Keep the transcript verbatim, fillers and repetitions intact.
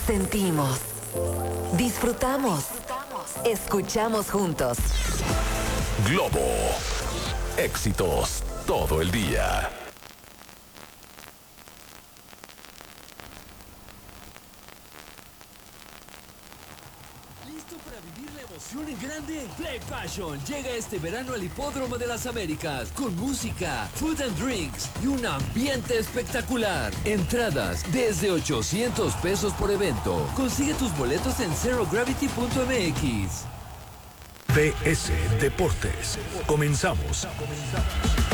Sentimos, disfrutamos, escuchamos juntos. Globo. Éxitos todo el día. ¿Listo para vivir la emoción en grande? Play Passion llega este verano al Hipódromo de las Américas con música, food and drinks y un ambiente espectacular. Entradas desde ochocientos pesos por evento. Consigue tus boletos en zero gravity punto m x. B S Deportes. Comenzamos.